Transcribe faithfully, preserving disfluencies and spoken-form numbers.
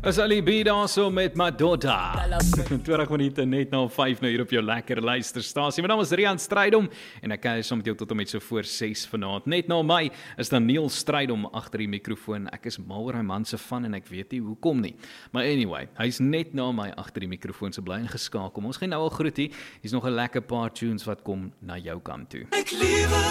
Is Ali B daar so met Madonna. twintig minute net na vyf nou hier op jou lekker luisterstasie. My naam is Rian Strydom en ek kuier saam met jou tot en met so voor ses vanaand. Net na my is dan Neil Strydom agter die mikrofoon. Ek is mal oor hy man se van en ek weet nie hoekom nie. Maar anyway, hy's net na my agter die mikrofoon, so bly ingeskakel. Ons gaan nou al groet hier. Hier's nog 'n lekker paar tunes wat kom na jou kant toe. Ek lewe